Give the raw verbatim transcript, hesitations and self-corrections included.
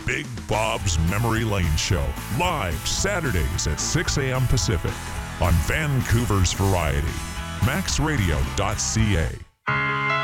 Big Bob's Memory Lane Show, live Saturdays at six a.m. Pacific on Vancouver's Variety, max radio dot c a.